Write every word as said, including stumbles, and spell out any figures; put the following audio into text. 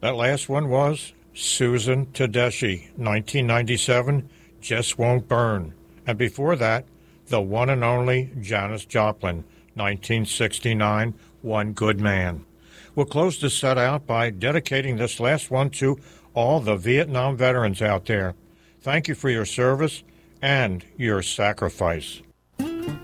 That last one was Susan Tedeschi, nineteen ninety-seven, Just Won't Burn. And before that, the one and only Janis Joplin, nineteen sixty-nine, One Good Man. We'll close this set out by dedicating this last one to all the Vietnam veterans out there. Thank you for your service and your sacrifice.